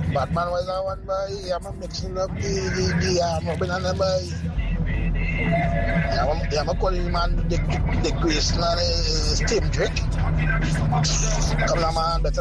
Batman was the one boy. I'm mixing up the Robin and the boy. I'm calling man the Grace and Tim Drake. Come on, man.